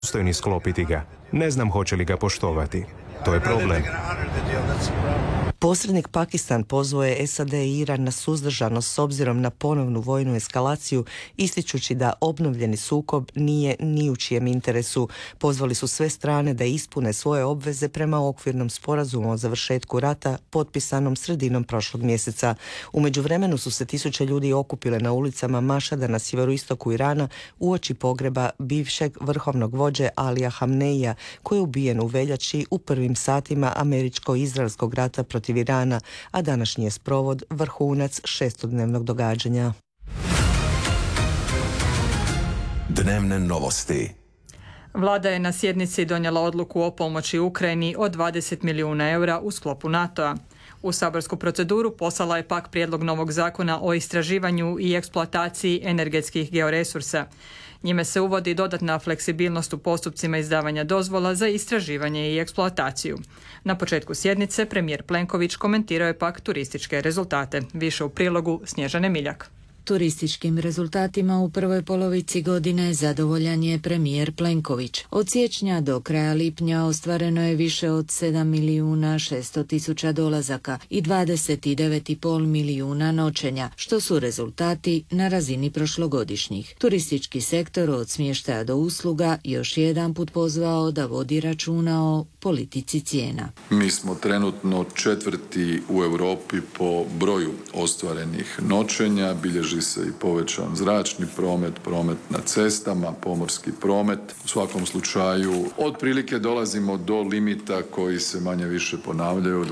dostojni sklopiti ga. Ne znam hoće li ga poštovati. To je problem. Posrednik Pakistan pozvao je SAD i Iran na suzdržanost s obzirom na ponovnu vojnu eskalaciju, ističući da obnovljeni sukob nije ni u čijem interesu. Pozvali su sve strane da ispune svoje obveze prema okvirnom sporazumu o završetku rata potpisanom sredinom prošlog mjeseca. U međuvremenu su se tisuće ljudi okupile na ulicama Mašada na sjeveroistoku Irana uoči pogreba bivšeg vrhovnog vođe Alija Hamneija, koji je ubijen u veljači u prvim satima američko-izraelskog rata protiv Irana, a današnji je sprovod vrhunac šestodnevnog događanja. Dnevne novosti. Vlada je na sjednici donijela odluku o pomoći Ukrajini od 20 milijuna eura u sklopu NATO-a. U saborsku proceduru poslala je pak prijedlog novog zakona o istraživanju i eksploataciji energetskih georesursa. Njime se uvodi dodatna fleksibilnost u postupcima izdavanja dozvola za istraživanje i eksploataciju. Na početku sjednice premijer Plenković komentirao je pak turističke rezultate. Više u prilogu Snježane Miljak. Turističkim rezultatima u prvoj polovici godine zadovoljan je premijer Plenković. Od siječnja do kraja lipnja ostvareno je više od 7.600.000 dolazaka i 29,5 milijuna noćenja, što su rezultati na razini prošlogodišnjih. Turistički sektor od smještaja do usluga još jedan put pozvao da vodi računa o politici cijena. Mi smo trenutno 4. u Europi po broju ostvarenih noćenja, bilježi se i povećan zračni promet, promet na cestama, pomorski promet. U svakom slučaju otprilike dolazimo do limita koji se manje više ponavljaju,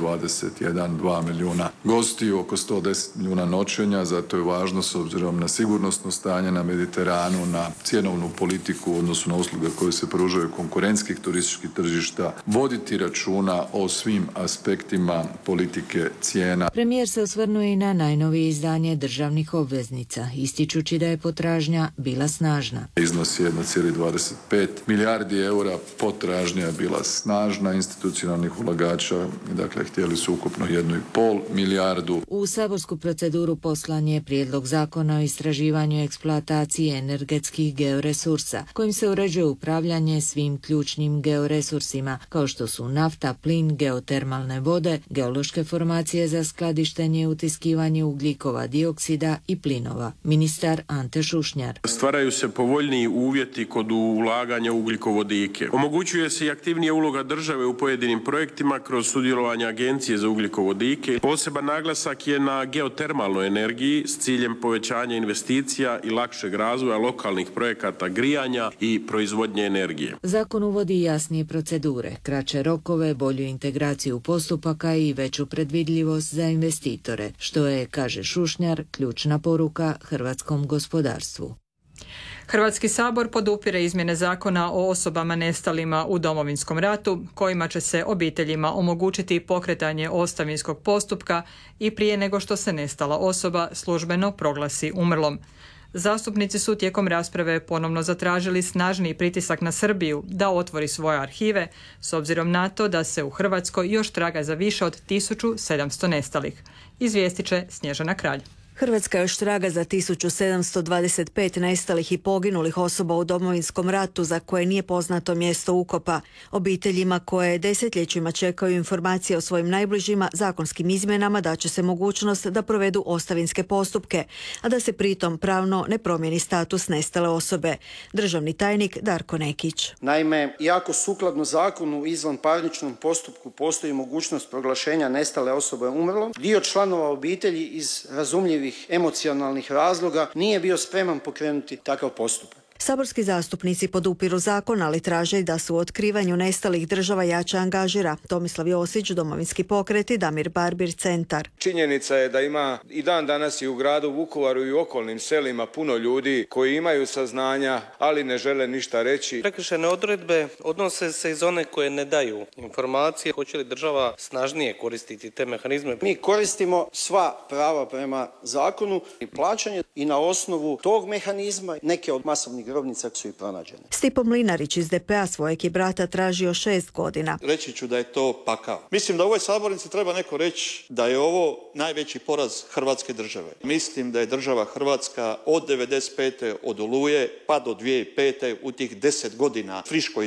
21-2 milijuna gostiju, oko 110 milijuna noćenja, zato je važno s obzirom na sigurnosno stanje na Mediteranu, na cjenovnu politiku u odnosu na usluge koje se pružaju konkurentskih turističkih tržišta, voditi računa o svim aspektima politike cijena. Premijer se osvrnuo i na najnovije izdanje državnih obveznica, ističući da je potražnja bila snažna. Iznos je 1,25 milijardi eura, potražnja je bila snažna institucionalnih ulagača, dakle htjeli su ukupno 1,5 milijardu. U saborsku proceduru poslan je prijedlog zakona o istraživanju i eksploataciji energetskih georesursa, kojim se uređuje upravljanje svim ključnim georesursima, kao što su nafta, plin, geotermalne vode, geološke formacije za skladištenje i utiskivanje ugljikova dioksida i plinova. Ministar Ante Šušnjar. Stvaraju se povoljniji uvjeti kod ulaganja u ugljikovodike. Omogućuje se i aktivnija uloga države u pojedinim projektima kroz sudjelovanje Agencije za ugljikovodike. Poseban naglasak je na geotermalnoj energiji s ciljem povećanja investicija i lakšeg razvoja lokalnih projekata grijanja i proizvodnje energije. Zakon uvodi jasnije procedure, kraće rokove, bolju integraciju postupaka i veću predvidljivost za investitore, što je, kaže Šušnjar, ključna poruka hrvatskom gospodarstvu. Hrvatski sabor podupire izmjene zakona o osobama nestalima u Domovinskom ratu, kojima će se obiteljima omogućiti pokretanje ostavinskog postupka i prije nego što se nestala osoba službeno proglasi umrlom. Zastupnici su tijekom rasprave ponovno zatražili snažniji pritisak na Srbiju da otvori svoje arhive, s obzirom na to da se u Hrvatskoj još traga za više od 1700 nestalih. Izvijestit će Snježana Kralj. Hrvatska još traga za 1725 nestalih i poginulih osoba u Domovinskom ratu za koje nije poznato mjesto ukopa. Obiteljima koje desetljećima čekaju informacije o svojim najbližima zakonskim izmjenama daće se mogućnost da provedu ostavinske postupke, a da se pritom pravno ne promijeni status nestale osobe. Državni tajnik Darko Nekić. Naime, iako sukladno zakonu u izvanparničnom postupku postoji mogućnost proglašenja nestale osobe umrlom, dio članova obitelji iz razumljivih emocionalnih razloga nije bio spreman pokrenuti takav postupak. Saborski zastupnici podupiru zakon, ali traže da se u otkrivanju nestalih država jače angažira Tomislav Josić, Domovinski pokret i Damir Barbir, Centar. Činjenica je da ima i dan danas i u gradu Vukovaru i u okolnim selima puno ljudi koji imaju saznanja, ali ne žele ništa reći. Prekršajne odredbe odnose se iz one koje ne daju informacije. Hoće li država snažnije koristiti te mehanizme? Mi koristimo sva prava prema zakonu i plaćanje i na osnovu tog mehanizma neke od masovnih grobnica su i pronađene. Stipo Mlinarić iz DP-a svojeg je brata tražio 6 godina. Reći ću da je to pakao. Mislim da u ovoj sabornici treba neko reći da je ovo najveći poraz Hrvatske države. Mislim da je država Hrvatska od 95. od Oluje pa do 2005. u tih 10 godina friško